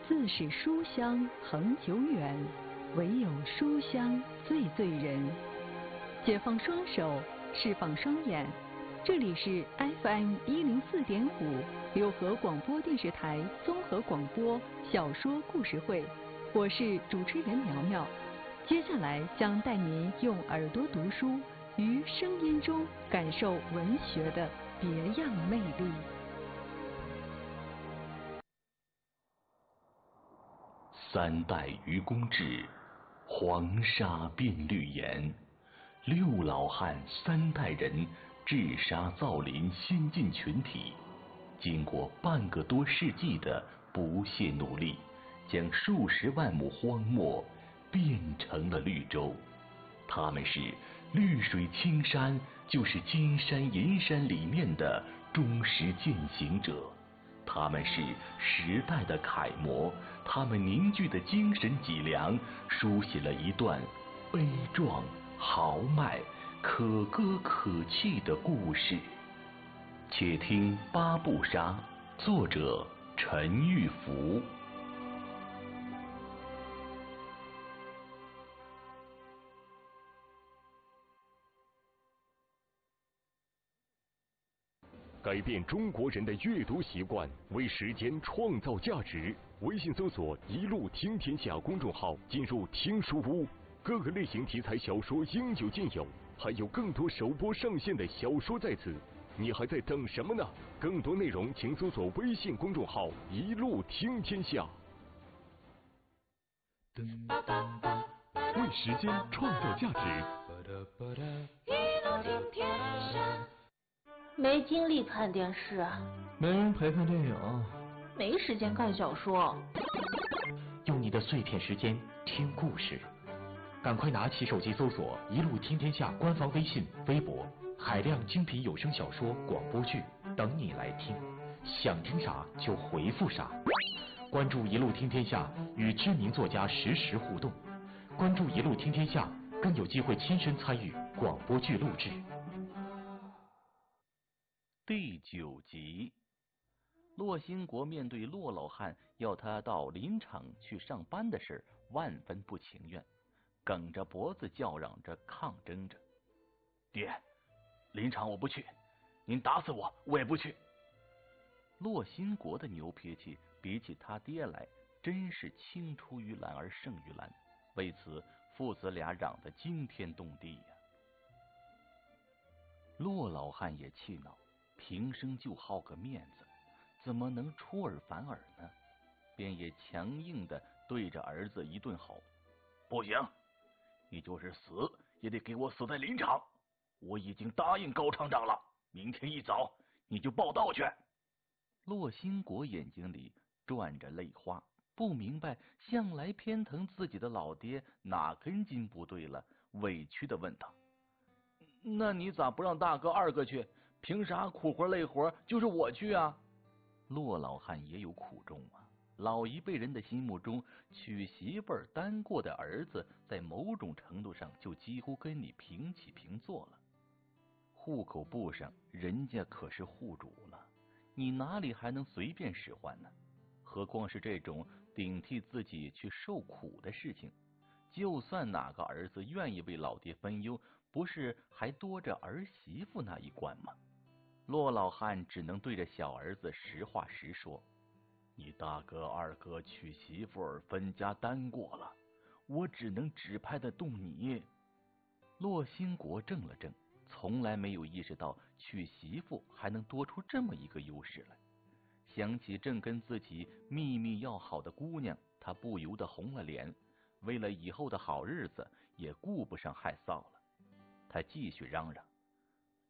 自是书香恒久远，唯有书香最醉人。解放双手，释放双眼，这里是 FM104.5六合广播电视台综合广播小说故事会，我是主持人苗苗。接下来将带您用耳朵读书，于声音中感受文学的别样魅力。 三代愚公志，黄沙变绿岩。六老汉三代人治沙造林先进群体，经过半个多世纪的不懈努力，将数十万亩荒漠变成了绿洲。他们是绿水青山就是金山银山里面的忠实践行者，他们是时代的楷模，他们凝聚的精神脊梁，书写了一段悲壮豪迈可歌可泣的故事。且听八步沙，作者陈玉福。 改变中国人的阅读习惯，为时间创造价值。微信搜索“一路听天下”公众号，进入听书屋，各个类型题材小说应有尽有，还有更多首播上线的小说在此，你还在等什么呢？更多内容请搜索微信公众号“一路听天下”。为时间创造价值。 一路听天下。没精力看电视， 没人陪看电影， 没时间看小说。 用你的碎片时间听故事，赶快拿起手机搜索“一路听天下”官方微信、微博，海量精品有声小说、广播剧等你来听，想听啥就回复啥。关注“一路听天下”，与知名作家实时互动。关注“一路听天下”，更有机会亲身参与广播剧录制。 第9集，骆兴国面对骆老汉要他到林场去上班的事，万分不情愿，梗着脖子叫嚷着抗争着：“爹，林场我不去，您打死我，我也不去。”骆兴国的牛脾气比起他爹来，真是青出于蓝而胜于蓝，为此父子俩嚷得惊天动地呀。骆老汉也气恼，平生就好个面子，怎么能出尔反尔呢？便也强硬的对着儿子一顿吼：“不行，你就是死也得给我死在林场！我已经答应高厂长了，明天一早你就报到去。”骆兴国眼睛里转着泪花，不明白向来偏疼自己的老爹哪根筋不对了，委屈的问他：“那你咋不让大哥二哥去？凭啥苦活累活就是我去啊？”骆老汉也有苦衷啊。老一辈人的心目中，娶媳妇儿单过的儿子，在某种程度上就几乎跟你平起平坐了。户口簿上人家可是户主了，你哪里还能随便使唤呢？何况是这种顶替自己去受苦的事情，就算哪个儿子愿意为老爹分忧，不是还多着儿媳妇那一关吗？骆老汉只能对着小儿子实话实说：“你大哥二哥娶媳妇儿分家单过了，我只能指派得动你。”骆兴国怔了怔，从来没有意识到娶媳妇还能多出这么一个优势来。想起正跟自己秘密要好的姑娘，他不由得红了脸，为了以后的好日子也顾不上害臊了。他继续嚷嚷：“